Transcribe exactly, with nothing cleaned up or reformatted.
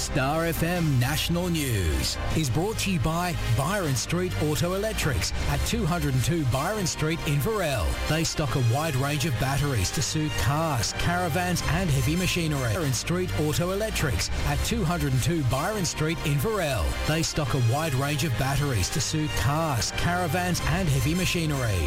Star F M National News is brought to you by Byron Street Auto Electrics at two oh two Byron Street in Inverell. They stock a wide range of batteries to suit cars, caravans and heavy machinery. Byron Street Auto Electrics at two oh two Byron Street in Inverell. They stock a wide range of batteries to suit cars, caravans and heavy machinery.